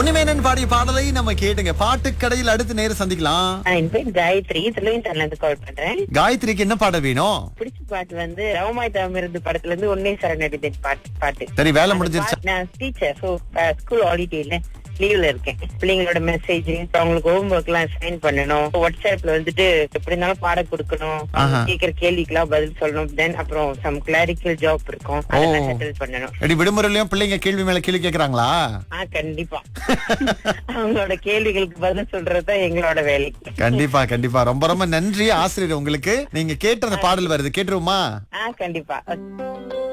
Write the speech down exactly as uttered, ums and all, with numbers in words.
உன்னிமேனன் பாடிய பாடலை நம்ம கேட்டுங்க. பாட்டுக்கடையில் அடுத்து நேரம் சந்திக்கலாம். ஆ, என் பேர் காயத்ரி, திருவேந்தன்ல இருந்து கால் பண்றேன். காயத்ரிக்கு என்ன பாட வேணும்? பிடிச்ச பாட்டு வந்து ரவமாய் தவமிருந்து படத்துல இருந்து ஒன்னே சரணடைந்தேன் பாட்டு பாட்டு சரி, வேலை முடிஞ்சிருச்சா? நான் டீச்சர், சோ ஸ்கூல் ஹாலிடேல லீவ்ல இருக்கேன். பிள்ளைங்களோட மெசேஜ், அவங்களுக்கு ஹோம் ஒர்க் எல்லாம் சைன் பண்ணணும். வாட்ஸ்அப்ல வந்துட்டு எப்படி இருந்தாலும் பாடம் கொடுக்கணும், கேக்குற கேள்விக்கெல்லாம் பதில் சொல்லணும். தென் அப்புறம் சம் கிளாரிக்கல் ஜாப் இருக்கும், அதெல்லாம் செட்டில் பண்ணணும். எப்படி விடுமுறையிலயும் பிள்ளைங்க கேள்வி மேல கேள்வி கேக்குறாங்களா? ஆ, கண்டிப்பா. அவங்களோட கேள்விகளுக்கு பதில் சொல்றதுதான் எங்களோட வேலை. கண்டிப்பா கண்டிப்பா. ரொம்ப ரொம்ப நன்றி ஆசிரியர் உங்களுக்கு. நீங்க கேட்ட அந்த பாடல் வருது, கேட்டுருவோமா? ஆ, கண்டிப்பா.